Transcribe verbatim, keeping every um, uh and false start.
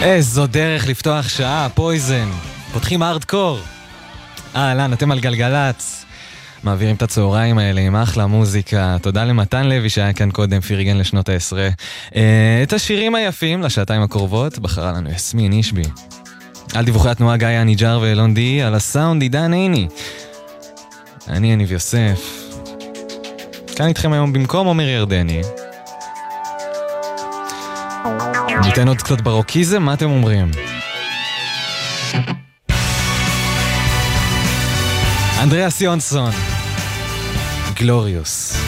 איזו דרך לפתוח שעה, פויזן. פותחים הארדקור. אהלן, אתם על גלגלץ. מעבירים את הצהריים האלה עם אחלה מוזיקה. תודה למתן לוי שהיה כאן קודם, פירגן לשנות העשרה. את השירים היפים לשעתיים הקרובות בחרה לנו יסמין אישבי. על דיווחי התנועה גיא ניג'ר ואלון די, על הסאונד עידן עיני. אני יניב יוסף. כאן איתכם היום במקום עומר ירדני. ניתן עוד קצת ברוקיזם, מה אתם אומרים? אנדריאס יונסון, גלוריוס.